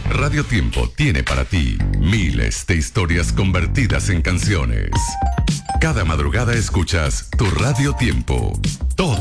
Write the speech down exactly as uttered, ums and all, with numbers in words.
Radio Tiempo tiene para ti miles de historias convertidas en canciones. Cada madrugada escuchas tu Radio Tiempo. Todo